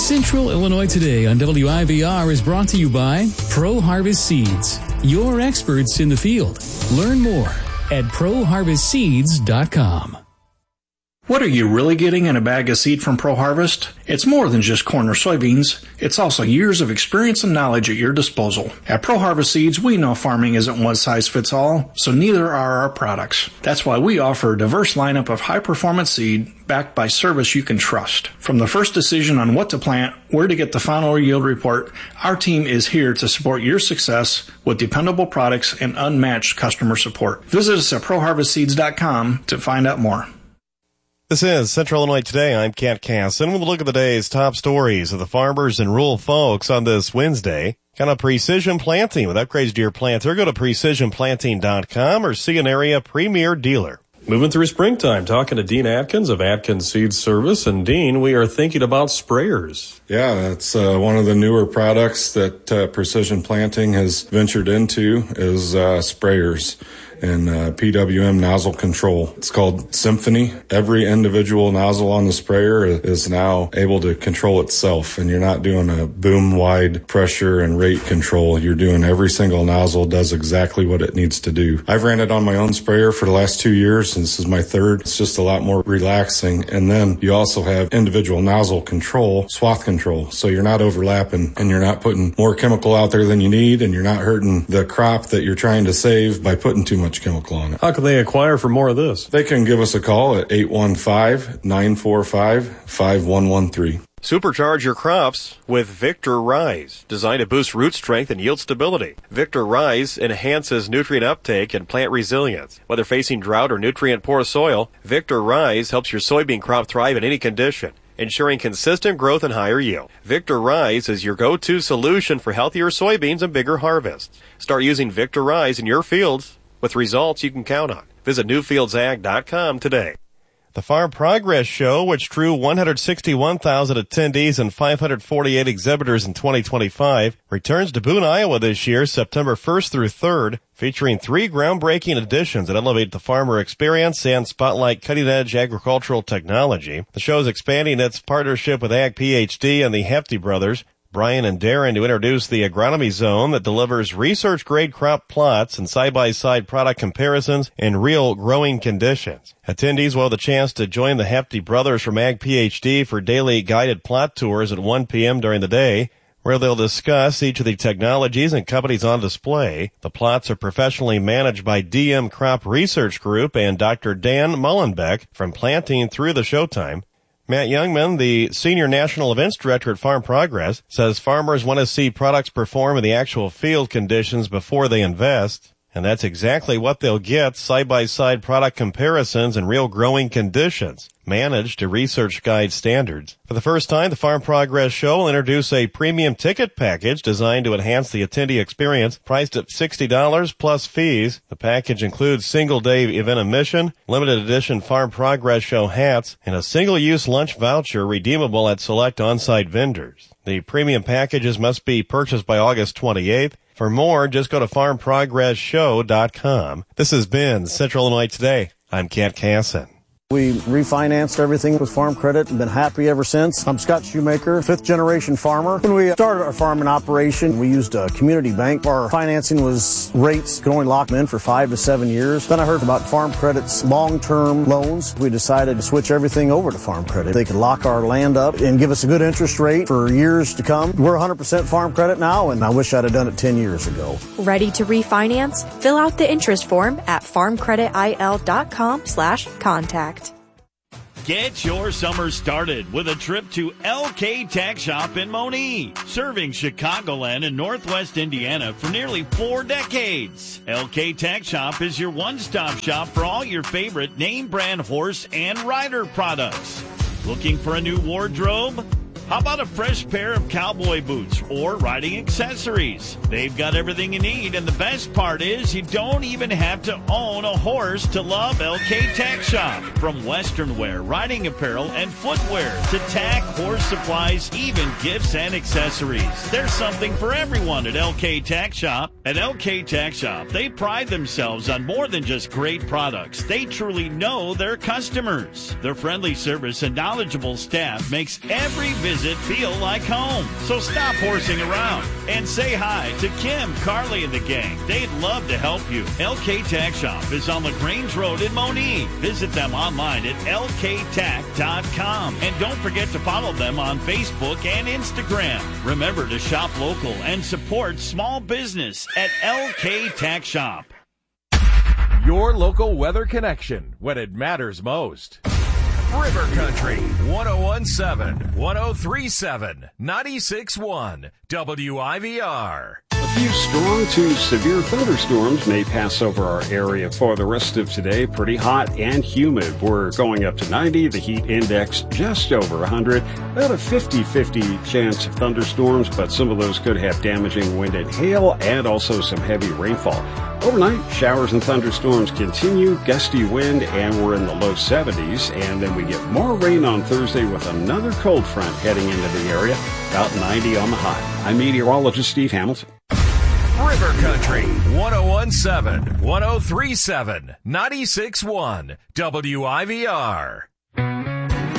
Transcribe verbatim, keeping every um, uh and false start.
Central Illinois Today on W I V R is brought to you by Pro Harvest Seeds, your experts in the field. Learn more at pro harvest seeds dot com. What are you really getting in a bag of seed from Pro Harvest? It's more than just corn or soybeans. It's also years of experience and knowledge at your disposal. At Pro Harvest Seeds, we know farming isn't one size fits all, so neither are our products. That's why we offer a diverse lineup of high-performance seed backed by service you can trust. From the first decision on what to plant, where to get the final yield report, our team is here to support your success with dependable products and unmatched customer support. Visit us at pro harvest seeds dot com to find out more. This is Central Illinois Today. I'm Kent Casson with a look at the day's top stories of the farmers and rural folks on this Wednesday. Kind of precision planting with upgrades to your planter. Go to precision planting dot com or see an area premier dealer. Moving through springtime, talking to Dean Atkins of Atkins Seed Service. And Dean, we are thinking about sprayers. Yeah, that's uh, one of the newer products that uh, Precision Planting has ventured into is uh, sprayers and uh, P W M nozzle control. It's called Symphony. Every individual nozzle on the sprayer is now able to control itself, and you're not doing a boom-wide pressure and rate control. You're doing every single nozzle does exactly what it needs to do. I've ran it on my own sprayer for the last two years, and this is my third. It's just a lot more relaxing. And then you also have individual nozzle control, swath control, so you're not overlapping, and you're not putting more chemical out there than you need, and you're not hurting the crop that you're trying to save by putting too much chemical on it. How can they acquire for more of this? They can give us a call at eight one five, nine four five, five one one three. Supercharge your crops with Victor Rise, designed to boost root strength and yield stability. Victor Rise enhances nutrient uptake and plant resilience. Whether facing drought or nutrient-poor soil, Victor Rise helps your soybean crop thrive in any condition, ensuring consistent growth and higher yield. Victor Rise is your go-to solution for healthier soybeans and bigger harvests. Start using Victor Rise in your fields with results you can count on. Visit new fields ag dot com today. The Farm Progress Show, which drew one hundred sixty-one thousand attendees and five hundred forty-eight exhibitors in twenty twenty-five, returns to Boone, Iowa this year, September first through third, featuring three groundbreaking additions that elevate the farmer experience and spotlight cutting-edge agricultural technology. The show is expanding its partnership with Ag PhD and the Hefty Brothers, Brian and Darren, to introduce the Agronomy Zone that delivers research-grade crop plots and side-by-side product comparisons in real growing conditions. Attendees will have the chance to join the Hefty Brothers from Ag PhD for daily guided plot tours at one p.m. during the day, where they'll discuss each of the technologies and companies on display. The plots are professionally managed by D M Crop Research Group and Doctor Dan Mullenbeck from planting through the showtime. Matt Youngman, the Senior National Events Director at Farm Progress, says farmers want to see products perform in the actual field conditions before they invest. And that's exactly what they'll get, side-by-side product comparisons in real growing conditions, managed to research guide standards. For the first time, the Farm Progress Show will introduce a premium ticket package designed to enhance the attendee experience, priced at sixty dollars plus fees. The package includes single-day event admission, limited edition Farm Progress Show hats, and a single-use lunch voucher redeemable at select on-site vendors. The premium packages must be purchased by August twenty-eighth. For more, just go to farm progress show dot com. This has been Central Illinois Today. I'm Kent Casson. We refinanced everything with Farm Credit and been happy ever since. I'm Scott Shoemaker, fifth generation farmer. When we started our farming operation, we used a community bank. Our financing was rates, could only lock them in for five to seven years. Then I heard about Farm Credit's long-term loans. We decided to switch everything over to Farm Credit. They could lock our land up and give us a good interest rate for years to come. We're one hundred percent Farm Credit now, and I wish I'd have done it ten years ago. Ready to refinance? Fill out the interest form at farm credit I L dot com slash contact. Get your summer started with a trip to L K Tack Shop in Monee, serving Chicagoland and Northwest Indiana for nearly four decades. L K Tack Shop is your one-stop shop for all your favorite name brand horse and rider products. Looking for a new wardrobe? How about a fresh pair of cowboy boots or riding accessories? They've got everything you need, and the best part is you don't even have to own a horse to love L K Tack Shop. From western wear, riding apparel, and footwear to tack, horse supplies, even gifts and accessories. There's something for everyone at L K Tack Shop. At L K Tack Shop, they pride themselves on more than just great products. They truly know their customers. Their friendly service and knowledgeable staff makes every visit does it feel like home? So stop horsing around and say hi to Kim, Carly, and the gang. They'd love to help you. L K Tax Shop is on LaGrange Road in Monee. Visit them online at L K tac dot com. And don't forget to follow them on Facebook and Instagram. Remember to shop local and support small business at L K Tax Shop. Your local weather connection when it matters most. River Country, one oh one point seven, one oh three point seven, ninety-six point one, W I V R. A few strong to severe thunderstorms may pass over our area for the rest of today. Pretty hot and humid. We're going up to ninety. The heat index just over one hundred. About a fifty-fifty chance of thunderstorms, but some of those could have damaging wind and hail and also some heavy rainfall. Overnight, showers and thunderstorms continue, gusty wind, and we're in the low seventies. And then we get more rain on Thursday with another cold front heading into the area, about ninety on the high. I'm meteorologist Steve Hamilton. River Country, one oh one point seven, one oh three point seven, ninety-six point one, W I V R.